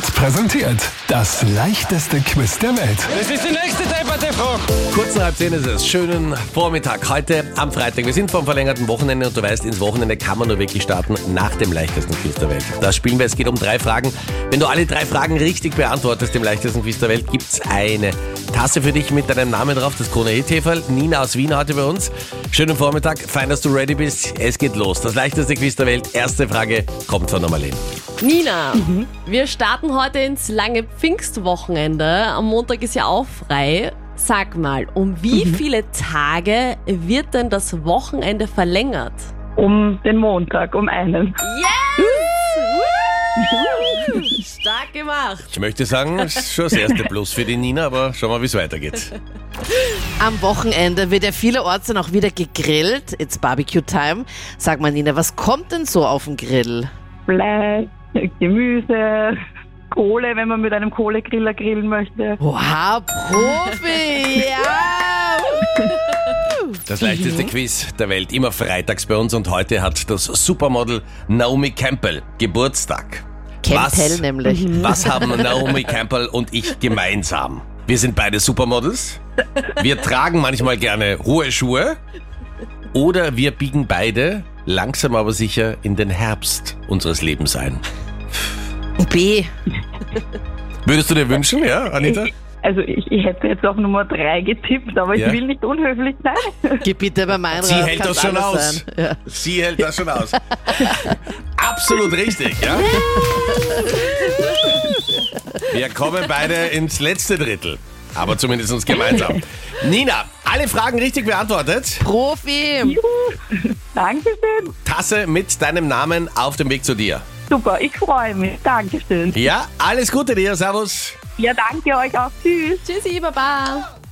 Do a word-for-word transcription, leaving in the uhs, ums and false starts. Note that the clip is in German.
Wird präsentiert. Das leichteste Quiz der Welt. Das ist die nächste Debatte-Frage. Kurz nach halb zehn ist es. Schönen Vormittag. Heute am Freitag. Wir sind vom verlängerten Wochenende und du weißt, ins Wochenende kann man nur wirklich starten nach dem leichtesten Quiz der Welt. Das spielen wir. Es geht um drei Fragen. Wenn du alle drei Fragen richtig beantwortest im leichtesten Quiz der Welt, gibt's eine Tasse für dich mit deinem Namen drauf. Das Krone-E-Teferl. Nina aus Wien heute bei uns. Schönen Vormittag. Fein, dass du ready bist. Es geht los. Das leichteste Quiz der Welt. Erste Frage kommt von Normalin. Nina, mhm. wir starten heute ins lange Pfingstwochenende. Am Montag ist ja auch frei. Sag mal, um wie mhm. viele Tage wird denn das Wochenende verlängert? Um den Montag, um einen. Yes! Stark gemacht. Ich möchte sagen, das ist schon das erste Plus für die Nina, aber schauen wir, wie es weitergeht. Am Wochenende wird ja vielerorts dann auch wieder gegrillt. It's Barbecue-Time. Sag mal, Nina, was kommt denn so auf den Grill? Fleisch, Gemüse, Kohle, wenn man mit einem Kohlegriller grillen möchte. Wow, Profi! Ja! Das leichteste Quiz der Welt, immer freitags bei uns und heute hat das Supermodel Naomi Campbell Geburtstag. Campbell was, nämlich. Was haben Naomi Campbell und ich gemeinsam? Wir sind beide Supermodels, wir tragen manchmal gerne hohe Schuhe oder wir biegen beide langsam aber sicher in den Herbst unseres Lebens ein. B. Würdest du dir wünschen, ja, Anita? Ich, also ich, ich hätte jetzt auf Nummer drei getippt, aber ja. ich will nicht unhöflich sein. Geh bitte bei meinem Sie hält das schon aus. Ja. Sie hält das schon aus. Absolut richtig, ja? Wir kommen beide ins letzte Drittel, aber zumindest uns gemeinsam. Nina, alle Fragen richtig beantwortet. Profi! Juhu. Dankeschön. Tasse mit deinem Namen auf dem Weg zu dir. Super, ich freue mich. Dankeschön. Ja, alles Gute dir, servus. Ja, danke euch auch. Tschüss. Tschüssi, Baba.